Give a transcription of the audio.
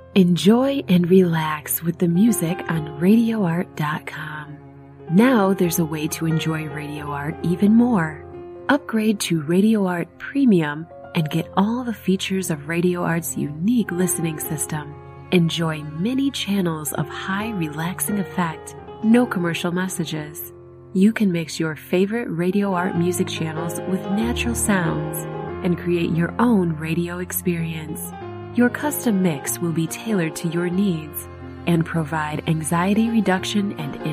Enjoy and relax with the music on RadioArt.com. Now there's a way to enjoy Radio Art even more. Upgrade to Radio Art Premium and get all the features of Radio Art's unique listening system. Enjoy many channels of high relaxing effect, no commercial messages. You can mix your favorite Radio Art music channels with natural sounds and create your own radio experience. Your custom mix will be tailored to your needs and provide anxiety reduction and